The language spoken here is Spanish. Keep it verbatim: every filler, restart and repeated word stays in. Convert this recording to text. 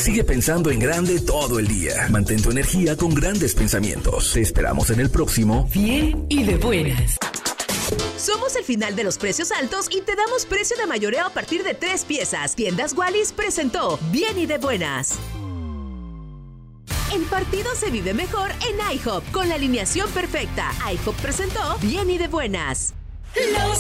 Sigue pensando en grande todo el día. Mantén tu energía con grandes pensamientos. Te esperamos en el próximo Bien y de Buenas. Somos el final de los precios altos y te damos precio de mayoreo a partir de tres piezas. Tiendas Wallis presentó Bien y de Buenas. El partido se vive mejor en IHOP con la alineación perfecta. IHOP presentó Bien y de Buenas. Los